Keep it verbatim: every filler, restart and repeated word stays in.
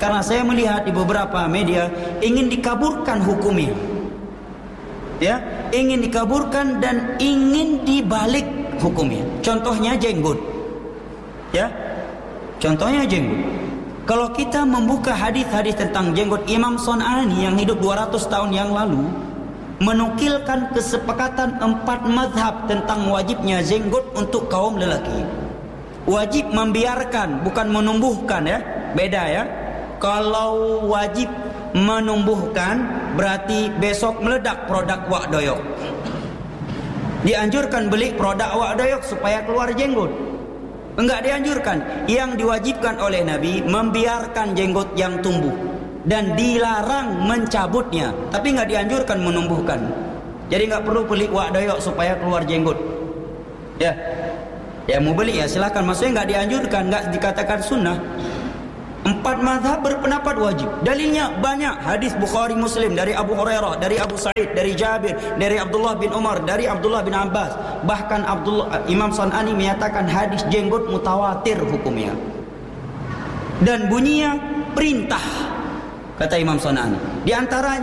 Karena saya melihat di beberapa media ingin dikaburkan hukumnya. Ya, ingin dikaburkan dan ingin dibalik hukumnya. Contohnya jenggot. Ya. Contohnya jenggot. Kalau kita membuka hadis-hadis tentang jenggot, Imam Son'ani yang hidup dua ratus tahun yang lalu menukilkan kesepakatan empat mazhab tentang wajibnya jenggot untuk kaum lelaki. Wajib membiarkan, bukan menumbuhkan, ya. Beda, ya. Kalau wajib menumbuhkan berarti besok meledak produk wak doyok. Dianjurkan beli produk wak doyok supaya keluar jenggot. Enggak dianjurkan. Yang diwajibkan oleh Nabi membiarkan jenggot yang tumbuh dan dilarang mencabutnya, tapi enggak dianjurkan menumbuhkan. Jadi enggak perlu beli wak doyok supaya keluar jenggot. Ya. Ya mau beli ya silakan, maksudnya enggak dianjurkan, enggak dikatakan sunnah. Empat mazhab berpendapat wajib. Dalilnya banyak. Hadis Bukhari Muslim dari Abu Hurairah, dari Abu Sa'id, dari Jabir, dari Abdullah bin Umar, dari Abdullah bin Abbas. Bahkan Abdullah, Imam Son'ani menyatakan hadis jenggot mutawatir hukumnya. Dan bunyinya perintah, kata Imam Son'ani. Di antaranya